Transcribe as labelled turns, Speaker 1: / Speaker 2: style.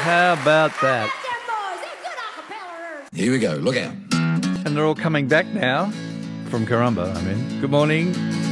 Speaker 1: How about that?
Speaker 2: Here we go. Look out.
Speaker 1: And they're all coming back now from Karumba. Good morning.